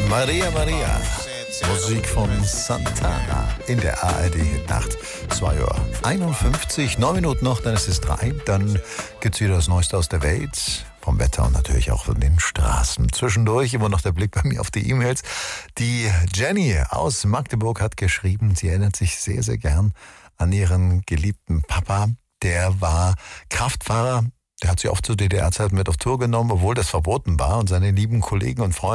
Maria Maria, Musik von Santana in der ARD-Nacht. 2:51 Uhr, 9 Minuten noch, dann ist es 3. Dann gibt's wieder das Neueste aus der Welt, vom Wetter und natürlich auch von den Straßen. Zwischendurch immer noch der Blick bei mir auf die E-Mails. Die Jenny aus Magdeburg hat geschrieben, sie erinnert sich sehr, sehr gern an ihren geliebten Papa. Der war Kraftfahrer. Der hat sie oft zur DDR-Zeit mit auf Tour genommen, obwohl das verboten war. Und seine lieben Kollegen und Freunde